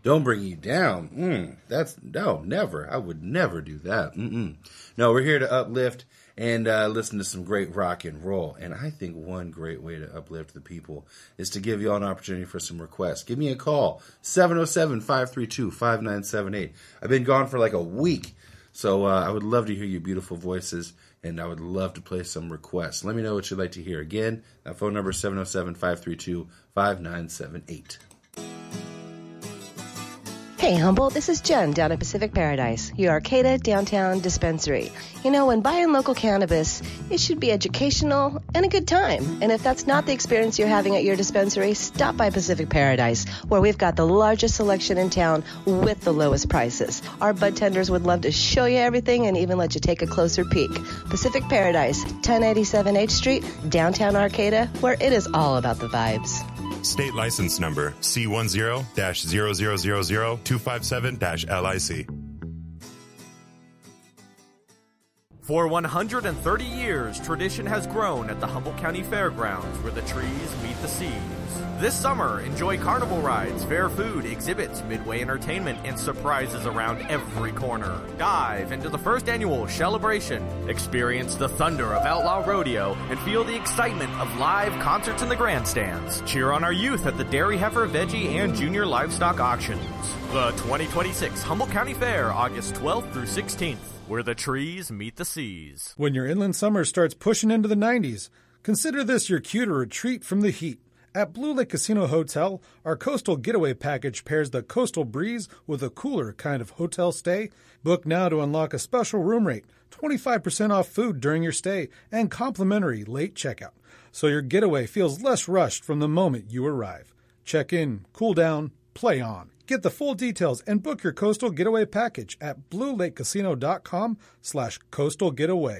don't bring you down. No, never. I would never do that. No, we're here to uplift and listen to some great rock and roll. And I think one great way to uplift the people is to give you all an opportunity for some requests. Give me a call, 707-532-5978. I've been gone for like a week, so I would love to hear your beautiful voices, and I would love to play some requests. Let me know what you'd like to hear. Again, that phone number is 707-532-5978. Hey, Humboldt, this is Jen down at Pacific Paradise, your Arcata downtown dispensary. You know, when buying local cannabis, it should be educational and a good time. And if that's not the experience you're having at your dispensary, stop by Pacific Paradise, where we've got the largest selection in town with the lowest prices. Our bud tenders would love to show you everything and even let you take a closer peek. Pacific Paradise, 1087 H Street, downtown Arcata, where it is all about the vibes. State license number C10-0000257-LIC. For 130 years, tradition has grown at the Humboldt County Fairgrounds, where the trees meet the seas. This summer, enjoy carnival rides, fair food, exhibits, midway entertainment, and surprises around every corner. Dive into the first annual celebration. Experience the thunder of Outlaw Rodeo and feel the excitement of live concerts in the grandstands. Cheer on our youth at the Dairy Heifer, Veggie, and Junior Livestock Auctions. The 2026 Humboldt County Fair, August 12th through 16th. Where the trees meet the seas. When your inland summer starts pushing into the 90s, consider this your cue to retreat from the heat. At Blue Lake Casino Hotel, our coastal getaway package pairs the coastal breeze with a cooler kind of hotel stay. Book now to unlock a special room rate, 25% off food during your stay, and complimentary late checkout, so your getaway feels less rushed from the moment you arrive. Check in, cool down, play on. Get the full details and book your coastal getaway package at bluelakecasino.com/coastal getaway.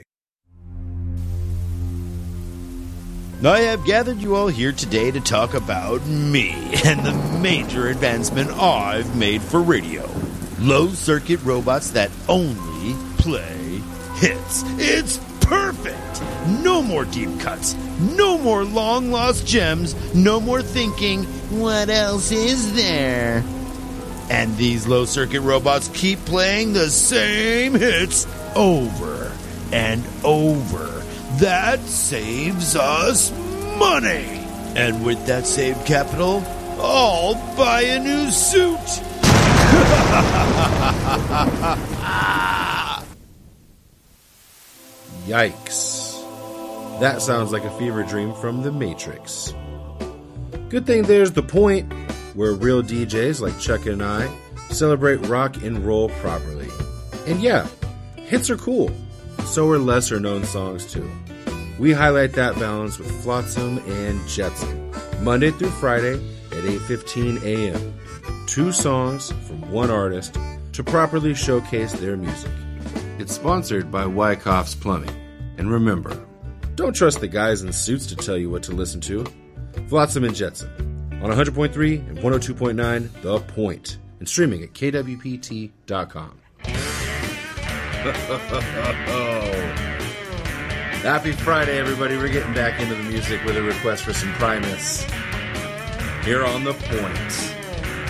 I have gathered you all here today to talk about me and the major advancement I've made for radio. Low-circuit robots that only play hits. It's perfect! No more deep cuts. No more long-lost gems. No more thinking, what else is there? And these low-circuit robots keep playing the same hits over and over. That saves us money. And with that saved capital, I'll buy a new suit. Yikes. That sounds like a fever dream from The Matrix. Good thing there's The Point, where real DJs like Chuck and I celebrate rock and roll properly. And yeah, hits are cool. So are lesser known songs too. We highlight that balance with Flotsam and Jetsam, Monday through Friday at 8:15 a.m. 2 songs from one artist to properly showcase their music. It's sponsored by Wyckoff's Plumbing. And remember, don't trust the guys in suits to tell you what to listen to. Flotsam and Jetsam on 100.3 and 102.9 The Point, and streaming at kwpt.com. Happy Friday, everybody. We're getting back into the music with a request for some Primus here on The Point.